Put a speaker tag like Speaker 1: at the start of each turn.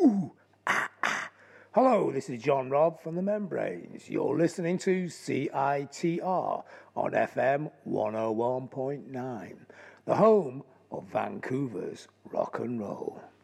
Speaker 1: Hello, this is John Robb from The Membranes. You're listening to CITR on FM 101.9, the home of Vancouver's rock and roll.